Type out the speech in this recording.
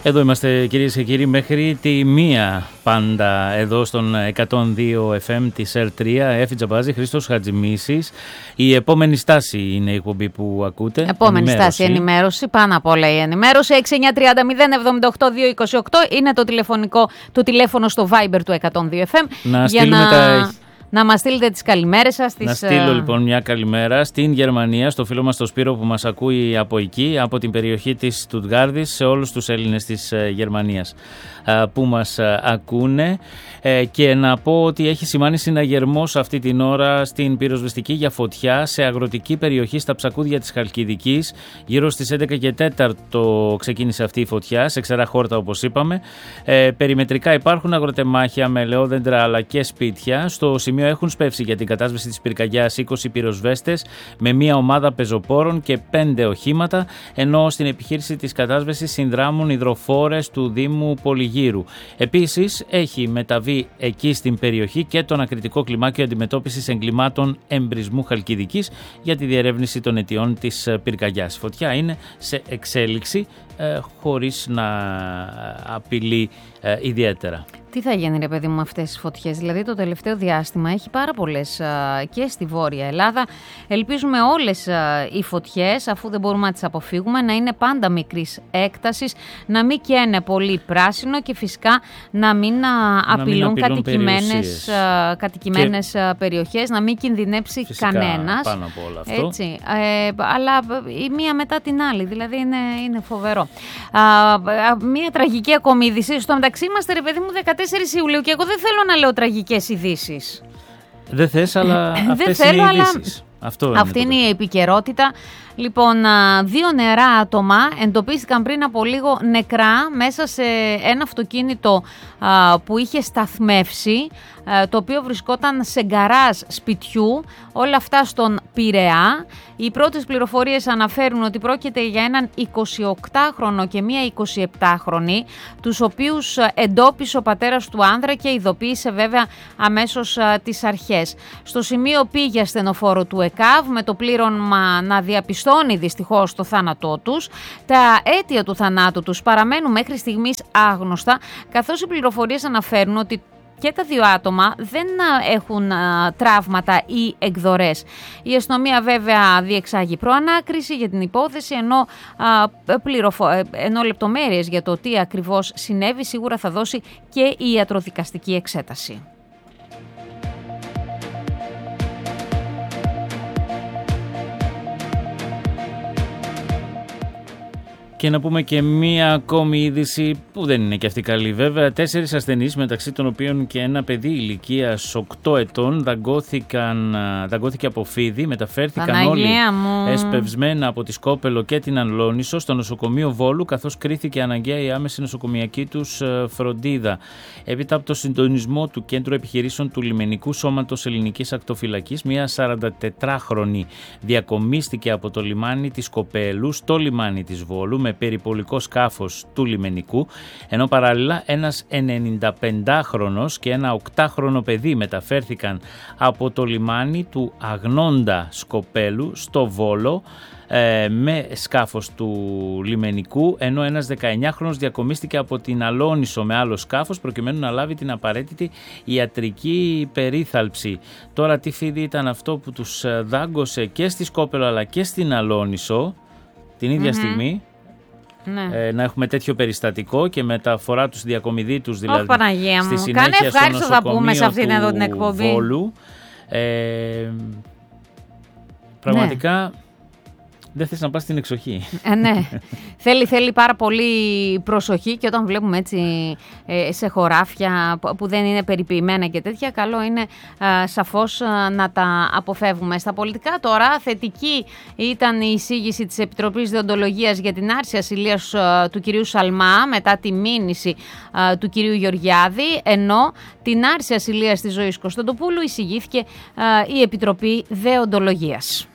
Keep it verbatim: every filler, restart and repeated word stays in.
Εδώ είμαστε, κυρίες και κύριοι, μέχρι τη μία πάντα εδώ στον εκατόν δύο εφ εμ της Ερ τρία. Έφη Τζαμπάζη, Χρήστος Χατζημίσης. Η επόμενη στάση είναι η εκπομπή που ακούτε. Επόμενη ενημέρωση. στάση, ενημέρωση. Πάνω απ' όλα η ενημέρωση. έξι εννιά τρία μηδέν εβδομήντα οκτώ δύο είκοσι οκτώ είναι το, τηλεφωνικό, το τηλέφωνο στο Viber του εκατόν δύο εφ εμ. Να για στείλουμε να... τα... Να μας στείλετε τις καλημέρες σας. Τις... Να στείλω λοιπόν μια καλημέρα στην Γερμανία, στο φίλο μας τον Σπύρο που μας ακούει από εκεί, από την περιοχή της Στουτγκάρδης, σε όλους τους Έλληνες της Γερμανίας που μας ακούνε, και να πω ότι έχει σημάνει συναγερμός αυτή την ώρα στην πυροσβεστική για φωτιά σε αγροτική περιοχή στα Ψακούδια της Χαλκιδικής. Γύρω στις έντεκα και τέσσερα ξεκίνησε αυτή η φωτιά, σε ξερά χόρτα όπως είπαμε. Ε, περιμετρικά υπάρχουν αγροτεμάχια με ελαιόδεντρα αλλά και σπίτια. Στο σημείο έχουν σπεύσει για την κατάσβεση της πυρκαγιάς είκοσι πυροσβέστες με μία ομάδα πεζοπόρων και πέντε οχήματα, ενώ στην επιχείρηση της κατάσβεσης συνδράμουν υδροφόρες του Δήμου Πολυγύρου. Επίσης έχει μεταβεί εκεί στην περιοχή και το ανακριτικό κλιμάκιο αντιμετώπισης εγκλημάτων εμπρισμού Χαλκιδικής για τη διερεύνηση των αιτιών της πυρκαγιάς. Η φωτιά είναι σε εξέλιξη, ε, χωρίς να απειλεί ε, ιδιαίτερα. Τι θα γίνει, ρε παιδί μου, με αυτές τις φωτιές? Δηλαδή το τελευταίο διάστημα έχει πάρα πολλές α, και στη Βόρεια Ελλάδα. Ελπίζουμε όλες α, οι φωτιές, αφού δεν μπορούμε να τις αποφύγουμε, να είναι πάντα μικρής έκτασης, να μην καίνε πολύ πράσινο και φυσικά να μην α, απειλούν, μην απειλούν κατοικημένες, α, κατοικημένες και... περιοχές, να μην κινδυνεύσει φυσικά κανένας. Πάνω από όλο αυτό. Έτσι, ε, αλλά η μία μετά την άλλη, δηλαδή είναι, είναι φοβερό. Α, μία τραγική ακόμη είδηση. Στο μεταξύ είμαστε, ρε παιδί μου, δεκατέσσερις Ιουλίου και εγώ δεν θέλω να λέω τραγικές ειδήσεις. Δεν θες, αλλά αυτές θέλω, είναι οι ειδήσεις. Αυτό είναι αυτή είναι η επικαιρότητα. Λοιπόν, δύο νεαρά άτομα εντοπίστηκαν πριν από λίγο νεκρά μέσα σε ένα αυτοκίνητο που είχε σταθμεύσει, το οποίο βρισκόταν σε γκαράζ σπιτιού, όλα αυτά στον Πειραιά. Οι πρώτες πληροφορίες αναφέρουν ότι πρόκειται για έναν εικοσιοκτάχρονο και μία εικοσιεπτάχρονη, τους οποίους εντόπισε ο πατέρας του άνδρα και ειδοποίησε βέβαια αμέσως τις αρχές. Στο σημείο πήγε ασθενοφόρο του ΕΚΑΒ με το πλήρωμα να διαπιστώνει δυστυχώς το θάνατό τους. Τα αίτια του θανάτου τους παραμένουν μέχρι στιγμής άγνωστα, καθώς οι πληροφορίες αναφέρουν ότι και τα δύο άτομα δεν έχουν α, τραύματα ή εκδορές. Η αστυνομία βέβαια διεξάγει προανάκριση για την υπόθεση, ενώ, α, πληροφο... ενώ λεπτομέρειες για το τι ακριβώς συνέβη σίγουρα θα δώσει και η ιατροδικαστική εξέταση. Και να πούμε και μία ακόμη είδηση που δεν είναι και αυτή καλή βέβαια. Τέσσερις ασθενείς, μεταξύ των οποίων και ένα παιδί ηλικίας οκτώ ετών, δαγκώθηκαν, δαγκώθηκε από φίδι. Μεταφέρθηκαν Παναγία όλοι μου. εσπευσμένα από τη Σκόπελο και την Αλόνισο στο νοσοκομείο Βόλου, καθώς κρίθηκε αναγκαία η άμεση νοσοκομιακή τους φροντίδα. Έπειτα από το συντονισμό του Κέντρου Επιχειρήσεων του Λιμενικού Σώματος Ελληνικής Ακτοφυλακής, μία σαραντατετράχρονη διακομίστηκε από το λιμάνι της Σκοπέλου στο λιμάνι της Βόλου με περιπολικό σκάφος του λιμενικού, ενώ παράλληλα ένας ενενηνταπεντάχρονος και ένα οκτάχρονο παιδί μεταφέρθηκαν από το λιμάνι του Αγνώντα Σκοπέλου στο Βόλο ε, με σκάφος του λιμενικού, ενώ ένας δεκαεννιάχρονος διακομίστηκε από την Αλόνισο με άλλο σκάφος προκειμένου να λάβει την απαραίτητη ιατρική περίθαλψη. Τώρα τι φίδι ήταν αυτό που τους δάγκωσε και στη Σκόπελο αλλά και στην Αλόνισο την ίδια mm-hmm. στιγμή? Ναι. Ε, να έχουμε τέτοιο περιστατικό και μεταφορά τους διακομιδή τους δηλαδή. Όχι, Παναγία μου. Στη συνέχεια Κάνε ευχάριστο θα πούμε σε αυτήν εδώ την εκπομπή. Βόλου. Ε, πραγματικά ναι. Δεν θες να πας στην εξοχή. Ε, ναι. θέλει, θέλει πάρα πολύ προσοχή και όταν βλέπουμε έτσι ε, σε χωράφια που δεν είναι περιποιημένα και τέτοια, καλό είναι ε, σαφώς ε, να τα αποφεύγουμε. Στα πολιτικά τώρα, θετική ήταν η εισήγηση της Επιτροπής Δεοντολογίας για την άρση ασυλίας ε, του κυρίου Σαλμά μετά τη μήνυση ε, του κυρίου Γεωργιάδη, ενώ την άρση ασυλίας της Ζωής Κωνσταντοπούλου εισηγήθηκε ε, η Επιτροπή Δεοντολογίας.